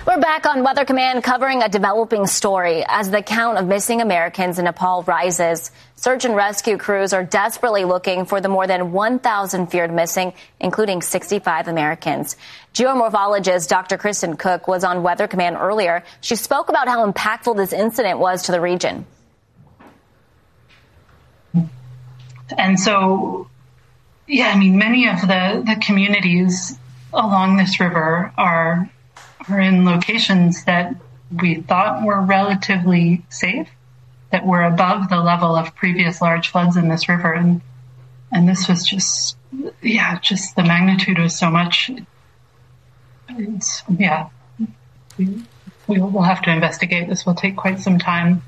We're back on Weather Command covering a developing story as the count of missing Americans in Nepal rises. Search and rescue crews are desperately looking for the more than 1,000 feared missing, including 65 Americans. Geomorphologist Dr. Kristen Cook was on Weather Command earlier. She spoke about how impactful this incident was to the region. And so, many of the communities along this river are in locations that we thought were relatively safe, that were above the level of previous large floods in this river. And this was just the magnitude was so much. We'll have to investigate. This will take quite some time.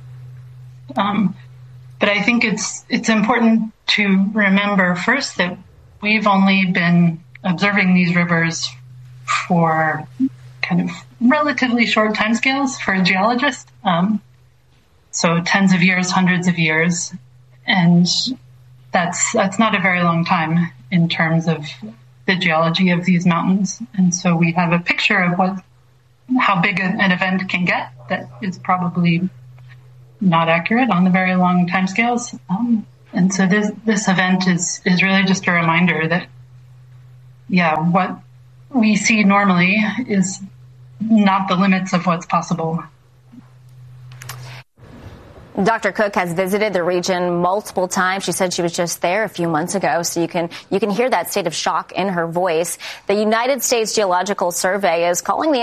But I think it's important to remember first that we've only been observing these rivers for kind of relatively short timescales for a geologist. So tens of years, hundreds of years. And that's not a very long time in terms of the geology of these mountains. And so we have a picture of how big an event can get that is probably not accurate on the very long timescales. And so this event is really just a reminder that, what we see normally is not the limits of what's possible. Dr. Cook has visited the region multiple times. She said she was just there a few months ago, so you can hear that state of shock in her voice. The United States Geological Survey is calling the